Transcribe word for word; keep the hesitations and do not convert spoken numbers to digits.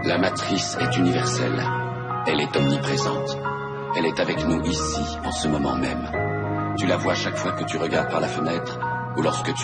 La matrice est universelle. Elle est omniprésente. Elle est avec nous ici, en ce moment même. Tu la vois chaque fois que tu regardes par la fenêtre ou lorsque tu